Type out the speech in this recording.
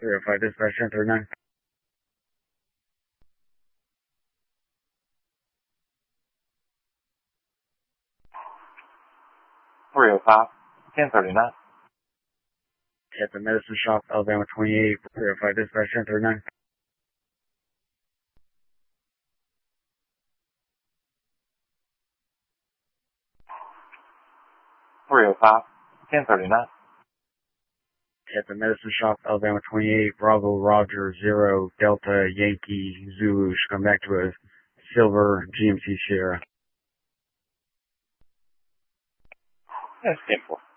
305 dispatch 1039. 305, 1039. At the Medicine Shop, Alabama 28, 305 dispatch 1039. 305, 1039. At the Medicine Shop, Alabama 28, Bravo Roger 0 Delta Yankee Zulu should come back to a silver GMC Sierra. That's simple.